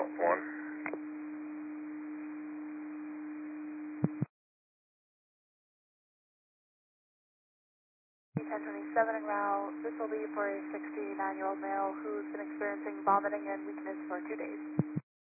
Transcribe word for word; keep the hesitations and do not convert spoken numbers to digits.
one. ten twenty-seven en route. This will be for a sixty-nine-year-old male who's been experiencing vomiting and weakness for two days.